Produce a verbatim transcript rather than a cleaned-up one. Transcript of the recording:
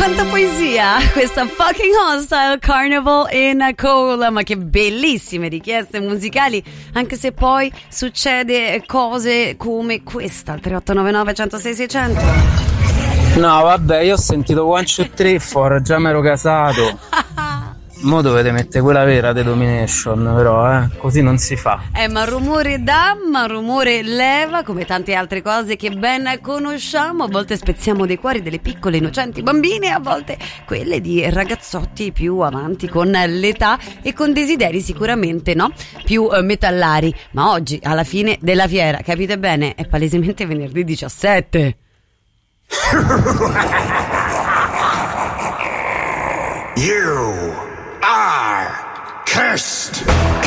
Quanta poesia, questa fucking hostile Carnival in Cole, ma che bellissime richieste musicali, anche se poi succede cose come questa, al tre otto nove nove uno zero sei sei zero zero. No vabbè, io ho sentito One Two Three For, già mi ero casato. Mo dovete mettere quella vera The Domination, però, eh, così non si fa. Eh, ma rumore dà, ma rumore leva, come tante altre cose che ben conosciamo. A volte spezziamo dei cuori delle piccole innocenti bambine, a volte quelle di ragazzotti più avanti con l'età e con desideri sicuramente, no? Più eh, metallari. Ma oggi, alla fine della fiera, capite bene, è palesemente venerdì diciassette. You are cursed.